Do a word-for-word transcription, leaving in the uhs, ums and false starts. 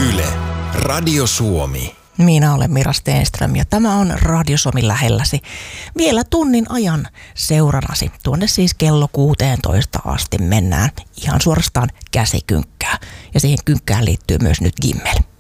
Yle, Radio Suomi. Minä olen Mira Stenström ja tämä on Radio Suomi lähelläsi. Vielä tunnin ajan seuranasi. Tuonne siis kello kuusitoista asti mennään ihan suorastaan käsikynkkää. Ja siihen kynkkään liittyy myös nyt Gimmel.